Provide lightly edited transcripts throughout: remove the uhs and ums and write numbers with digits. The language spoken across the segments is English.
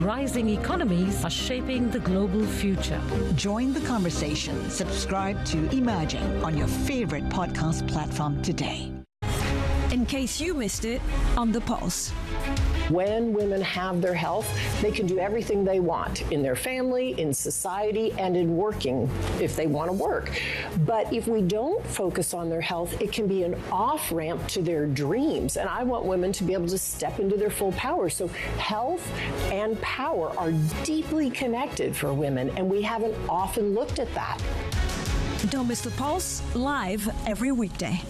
Rising economies are shaping the global future. Join the conversation. Subscribe to Emerging on your favorite podcast platform today. In case you missed it, on The Pulse. When women have their health, they can do everything they want in their family, in society, and in working if they want to work. But if we don't focus on their health, it can be an off-ramp to their dreams. And I want women to be able to step into their full power. So health and power are deeply connected for women, and we haven't often looked at that. Don't miss The Pulse, live every weekday.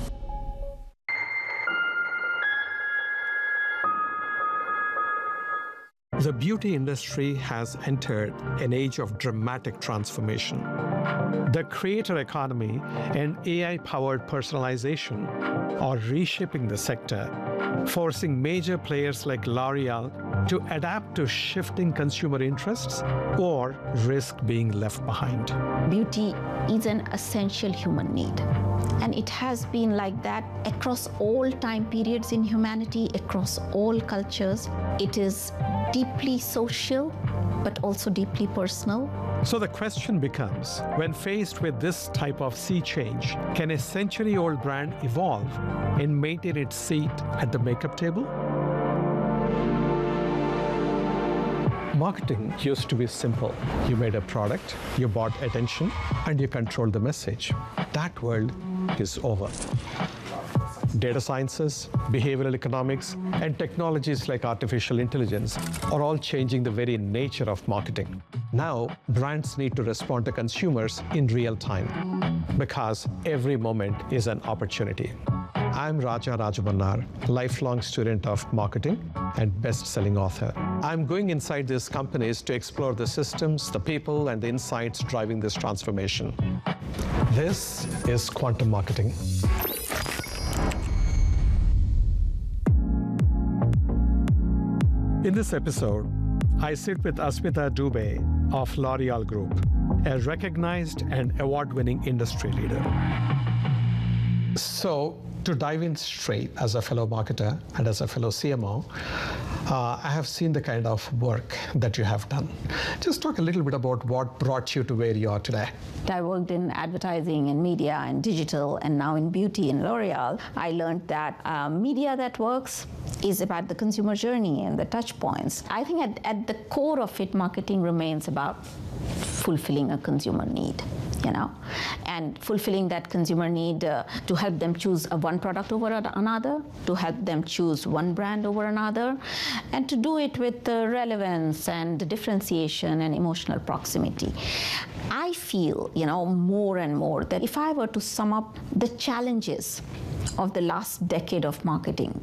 The beauty industry has entered an age of dramatic transformation. The creator economy and AI-powered personalization are reshaping the sector, forcing major players like L'Oreal to adapt to shifting consumer interests or risk being left behind. Beauty is an essential human need. And it has been like that across all time periods in humanity, across all cultures. It is deeply social, but also deeply personal. So the question becomes, when faced with this type of sea change, can a century-old brand evolve and maintain its seat at the makeup table? Marketing used to be simple. You made a product, you bought attention, and you controlled the message. That world is over. Data sciences, behavioral economics, and technologies like artificial intelligence are all changing the very nature of marketing. Now, brands need to respond to consumers in real time because every moment is an opportunity. I'm Raja Rajamannar, lifelong student of marketing and best-selling author. I'm going inside these companies to explore the systems, the people, and the insights driving this transformation. This is Quantum Marketing. In this episode, I sit with Asmita Dubey of L'Oreal Group, a recognized and award-winning industry leader. So, to dive in straight as a fellow marketer and as a fellow CMO, I have seen the kind of work that you have done. Just talk a little bit about what brought you to where you are today. I worked in advertising and media and digital, and now in beauty in L'Oreal. I learned that media that works is about the consumer journey and the touch points. I think at the core of it, marketing remains about fulfilling a consumer need, and fulfilling that consumer need to help them choose one product over another, to help them choose one brand over another, and to do it with relevance and differentiation and emotional proximity. I feel, more and more that if I were to sum up the challenges of the last decade of marketing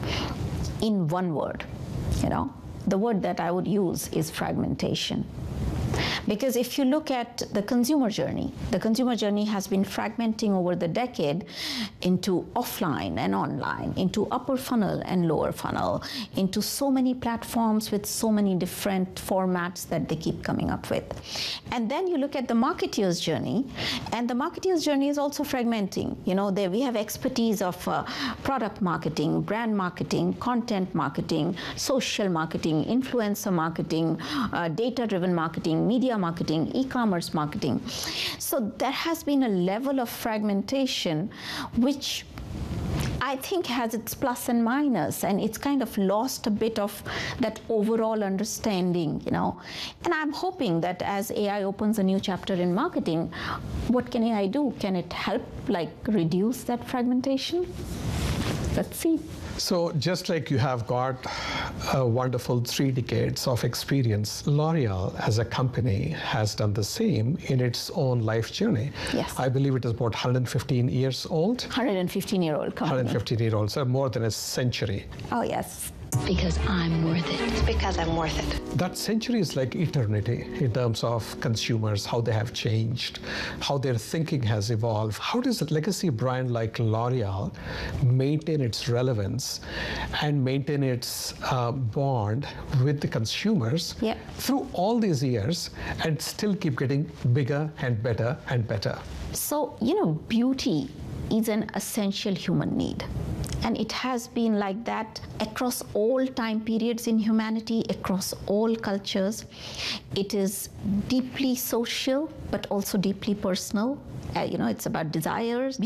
in one word, the word that I would use is fragmentation. Because if you look at the consumer journey has been fragmenting over the decade into offline and online, into upper funnel and lower funnel, into so many platforms with so many different formats that they keep coming up with. And then you look at the marketeer's journey, and the marketeer's journey is also fragmenting. There we have expertise of product marketing, brand marketing, content marketing, social marketing, influencer marketing, data-driven marketing, media marketing, e-commerce marketing. So there has been a level of fragmentation which I think has its plus and minus, and it's kind of lost a bit of that overall understanding, And I'm hoping that as AI opens a new chapter in marketing, what can AI do? Can it help reduce that fragmentation? Let's see. So just like you have got a wonderful 3 decades of experience, L'Oreal as a company has done the same in its own life journey. Yes. I believe it is about 115 years old. 115-year-old company. 115-year-old, so more than a century. Oh, yes. Because I'm worth it. It's because I'm worth it. That century is like eternity in terms of consumers, how they have changed, how their thinking has evolved. How does a legacy brand like L'Oreal maintain its relevance and maintain its bond with the consumers through all these years and still keep getting bigger and better and better? So, beauty is an essential human need. And it has been like that across all time periods in humanity, across all cultures. It is deeply social, but also deeply personal. It's about desires.